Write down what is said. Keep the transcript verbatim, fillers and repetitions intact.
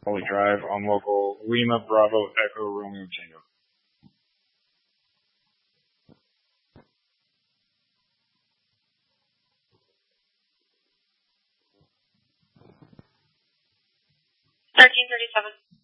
Holy Drive on local Lima Bravo Echo Romeo Tango. thirteen thirty-seven.